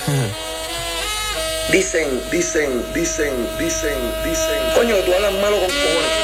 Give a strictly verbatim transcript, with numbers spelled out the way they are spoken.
Dicen, dicen, dicen, dicen, dicen. Coño, tú hablas malo con cojones.